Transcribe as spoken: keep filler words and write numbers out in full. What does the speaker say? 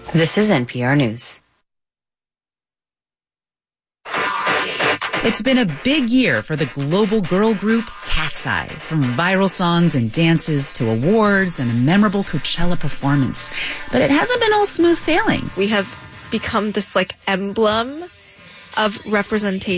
This is N P R News. It's been a big year for the global girl group Cat's Eye, from viral songs and dances to awards and a memorable Coachella performance. But it hasn't been all smooth sailing. We have become this like emblem of representation